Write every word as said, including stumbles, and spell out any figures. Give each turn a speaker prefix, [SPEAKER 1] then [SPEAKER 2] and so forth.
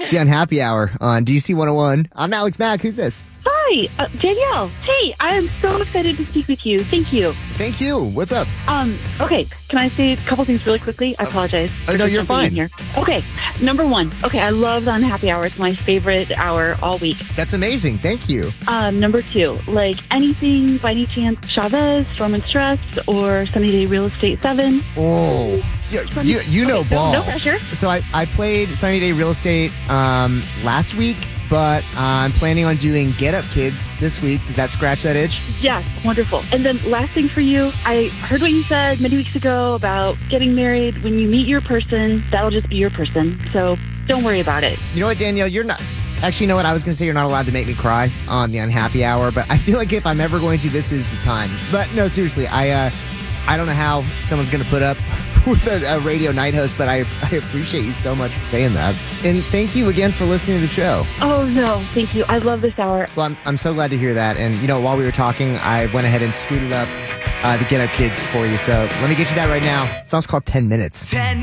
[SPEAKER 1] It's the Unhappy Hour on D C one oh one. I'm Alex Mack. Who's this?
[SPEAKER 2] Hi, uh, Danielle. Hey, I am so excited to speak with you. Thank you.
[SPEAKER 1] Thank you. What's up?
[SPEAKER 2] Um, okay, can I say a couple things really quickly? I apologize.
[SPEAKER 1] Oh, no, you're fine.
[SPEAKER 2] Here. Okay, number one. Okay, I love the Unhappy Hour. It's my favorite hour all week.
[SPEAKER 1] That's amazing. Thank you.
[SPEAKER 2] Um, number two, like anything by any chance, Chavez, Storm and Stress, or Sunny Day Real Estate seven?
[SPEAKER 1] Oh, you, you, you know
[SPEAKER 2] okay,
[SPEAKER 1] ball.
[SPEAKER 2] No, no pressure.
[SPEAKER 1] So I, I played Sunny Day Real Estate um, last week, but uh, I'm planning on doing Get Up Kids this week. Does that scratch that itch?
[SPEAKER 2] Yes, wonderful. And then last thing for you, I heard what you said many weeks ago about getting married. When you meet your person, that'll just be your person. So don't worry about it.
[SPEAKER 1] You know what, Danielle? You're not... Actually, you know what? I was going to say you're not allowed to make me cry on the Unhappy Hour, but I feel like if I'm ever going to, this is the time. But no, seriously, I uh, I don't know how someone's going to put up with a, a radio night host, but I, I appreciate you so much for saying that. And thank you again for listening to the show.
[SPEAKER 2] Oh, no, thank you. I love this hour.
[SPEAKER 1] Well, I'm, I'm so glad to hear that. And, you know, while we were talking, I went ahead and scooted up uh, the Get Up Kids for you. So let me get you that right now. The song's called ten minutes. ten